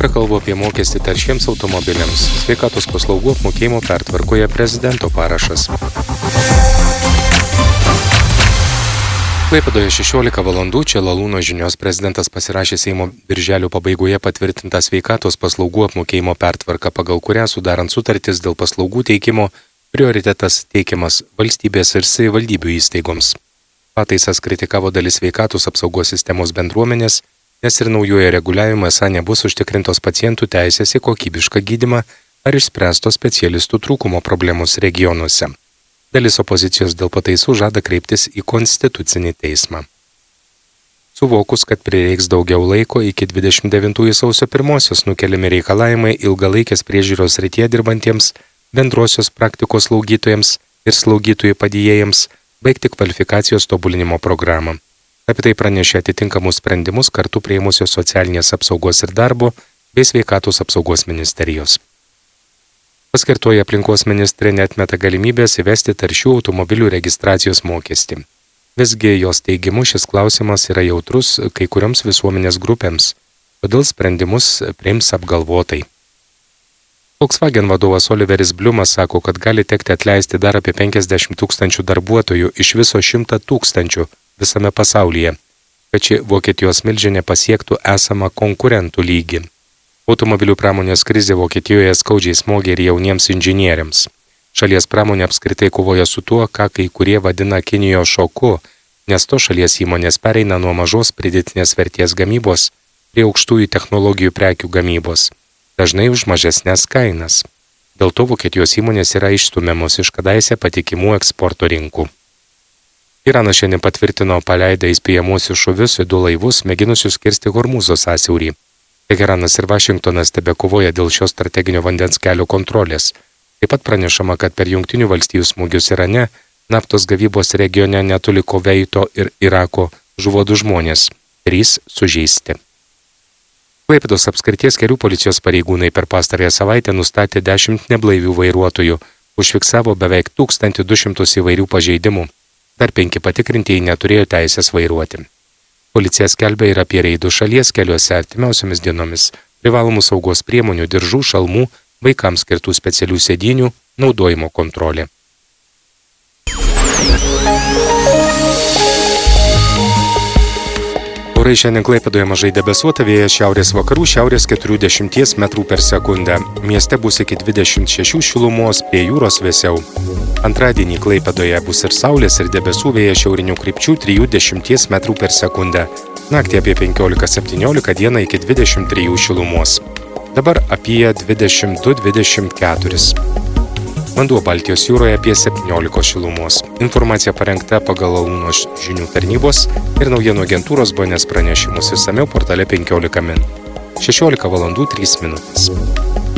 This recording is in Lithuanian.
prakalbo apie mokestį taršiems automobiliams. Sveikatos paslaugų apmokėjimo pertvarkoje prezidento parašas. Klaipėdoje 16 valandų čia Lalūno žinios prezidentas pasirašė Seimo birželio pabaigoje patvirtintą sveikatos paslaugų apmokėjimo pertvarką, pagal kurią sudarant sutartis dėl paslaugų teikimo prioritetas teikiamas valstybės ir savivaldybių įstaigoms. Pataisas kritikavo dalis sveikatos apsaugos sistemos bendruomenės, nes ir naujoje reguliavime esą nebus užtikrintos pacientų teisės į kokybišką gydymą ar išspręstos specialistų trūkumo problemos regionuose. Dalis opozicijos dėl pataisų žada kreiptis į Konstitucinį teismą. Suvokus, kad prireiks daugiau laiko, iki 29 sausio 1 nukeliami reikalavimai ilgalaikės priežiūros srityje dirbantiems bendrosios praktikos slaugytojams ir slaugytojų padėjėjams baigti kvalifikacijos tobulinimo programą. Apie tai pranešė atitinkamus sprendimus kartu priėmusios socialinės apsaugos ir darbo bei sveikatos apsaugos ministerijos. Paskirtoji aplinkos ministrė neatmeta galimybės įvesti taršių automobilių registracijos mokestį. Visgi jos teigimu šis klausimas yra jautrus kai kurioms visuomenės grupėms, todėl sprendimus priims apgalvotai. Volkswagen vadovas Oliveris Bliumas sako, kad gali tekti atleisti dar apie 50 000 darbuotojų iš viso 100 000 visame pasaulyje, kad ši Vokietijos milžinė pasiektų esamą konkurentų lygį. Automobilių pramonės krizė Vokietijoje skaudžiai smogė ir jauniems inžinieriams. Šalies pramonė apskritai kovoja su tuo, ką kai kurie vadina Kinijos šoku, nes to šalies įmonės pereina nuo mažos pridėtinės vertės gamybos prie aukštųjų technologijų prekių gamybos, dažnai už mažesnes kainas. Dėl to Vokietijos įmonės yra išstumiamos iš kadaise patikimų eksporto rinkų. Iranas šiandien patvirtino paleidę įspėjamuosius šūvius į 2 laivus, mėginusius kirsti Hormūzo sąsiaurį. Teheranas ir Vašingtonas tebekovoja dėl šio strateginio vandens kelio kontrolės. Taip pat pranešama, kad per Jungtinių valstijų smūgius Irane naftos gavybos regione netoli Kuveito ir Irako žuvo 2 žmonės, 3 sužeisti. Klaipėdos apskrities kelių policijos pareigūnai per pastarąją savaitę nustatė 10 neblaivių vairuotojų, užfiksavo beveik 1200 įvairių pažeidimų. Dar 5 patikrintieji neturėjo teisės vairuoti. Policija skelbia ir apie reidus šalies keliuose artimiausiomis dienomis, privalomų saugos priemonių, diržų, šalmų, vaikams skirtų specialių sėdynių, naudojimo kontrolė. Orai šiandien Klaipėdoje mažai debesuota, vėjas šiaurės vakarų, šiaurės 40 m/s. Mieste bus iki 26 šilumos, prie jūros vėsiau. Antradienį Klaipėdoje bus ir saulės, ir debesų, vėjas šiaurinių krypčių 3–10 m/s. Naktį apie 15–17, dieną iki 23 šilumos. Dabar apie 22–24. Vanduo Baltijos jūroje apie 17 šilumos. Informacija parengta pagal Lalūno žinių tarnybos ir naujienų agentūros BNS pranešimus išsamiau portale 15 min. 16 valandų 3 minutės.